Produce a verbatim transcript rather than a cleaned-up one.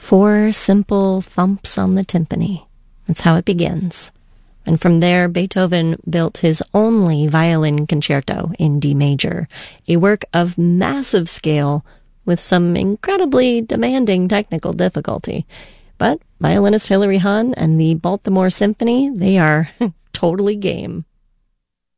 Four simple thumps on the timpani. That's how it begins. And from there, Beethoven built his only violin concerto in D major, a work of massive scale with some incredibly demanding technical difficulty. But violinist Hilary Hahn and the Baltimore Symphony, they are totally game.